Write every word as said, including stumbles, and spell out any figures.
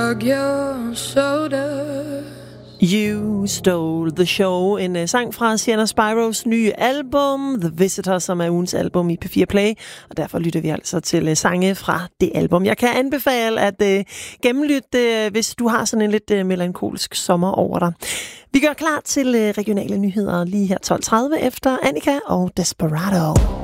Chug your soda. You Stole the Show, en uh, sang fra Sienna Spiros nye album, The Visitor, som er ugens album i P fire Play, og derfor lytter vi altså til uh, sange fra det album. Jeg kan anbefale at uh, gennemlytte, uh, hvis du har sådan en lidt uh, melankolsk sommer over dig. Vi gør klar til uh, regionale nyheder lige her tolv tredive efter Annika og Desperado.